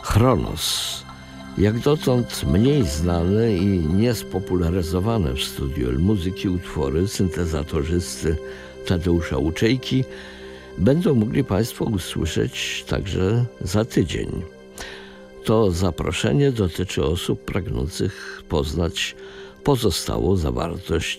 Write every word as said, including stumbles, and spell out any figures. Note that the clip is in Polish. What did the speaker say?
Chronos. Jak dotąd mniej znane i niespopularyzowane w studiu muzyki utwory syntezatorzysty Tadeusza Łuczejki będą mogli Państwo usłyszeć także za tydzień. To zaproszenie dotyczy osób pragnących poznać pozostałą zawartość